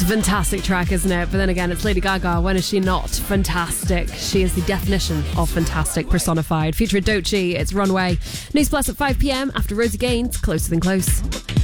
It's a fantastic track, isn't it? But then again, it's Lady Gaga. When is she not fantastic? She is the definition of fantastic personified. Featuring Doechii, it's Runway. News Plus at 5 p.m. after Rosie Gaines, Closer Than Close.